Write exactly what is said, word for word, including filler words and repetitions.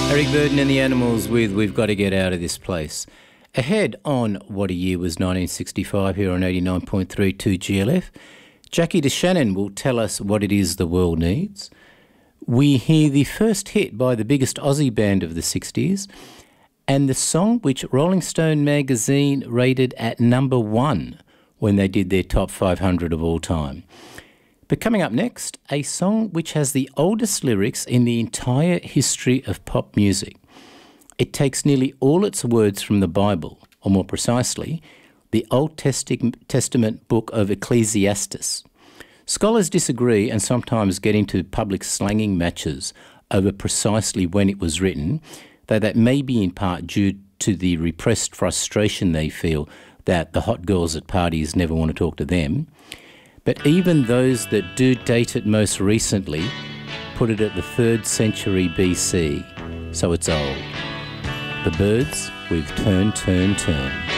Eric Burden and the Animals with We've Got to Get Out of This Place. Ahead on What a Year Was nineteen sixty-five here on eighty-nine point three two G L F, Jackie DeShannon will tell us what it is the world needs. We hear the first hit by the biggest Aussie band of the sixties and the song which Rolling Stone magazine rated at number one when they did their top five hundred of all time. But coming up next, a song which has the oldest lyrics in the entire history of pop music. It takes nearly all its words from the Bible, or more precisely, the Old Testament book of Ecclesiastes. Scholars disagree and sometimes get into public slanging matches over precisely when it was written, though that may be in part due to the repressed frustration they feel that the hot girls at parties never want to talk to them. But even those that do date it most recently put it at the third century B C, so it's old. The Byrds with Turn, Turn, Turn.